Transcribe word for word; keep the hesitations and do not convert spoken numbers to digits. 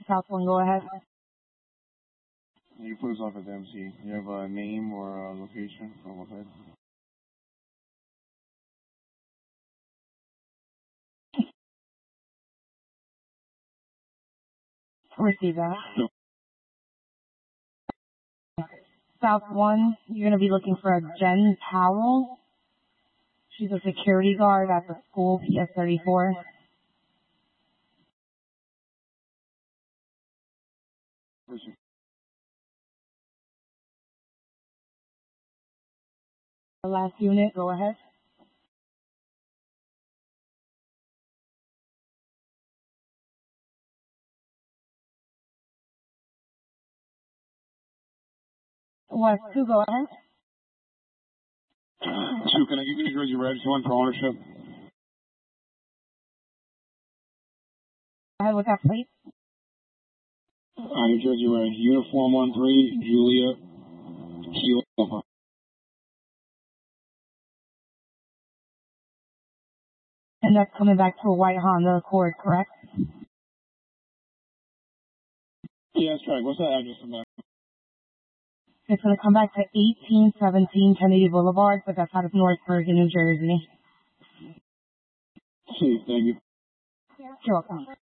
South one, go ahead. You put us off at the M C. You have a name or a location from ahead? Receive that. South one, you're going to be looking for a Jen Powell. She's a security guard at the school, P S thirty-four. The last unit, go ahead. West two, go ahead. Two, can I give you New Jersey Red? One for ownership. Go ahead with that, please. Uh, New Jersey Red. Uniform one three, Julia Kilo. And that's coming back to a white Honda Accord, correct? Yeah, that's right. What's that address on that? It's going to come back to eighteen seventeen Kennedy Boulevard, but that's out of North Bergen, New Jersey. Thank you. You're welcome.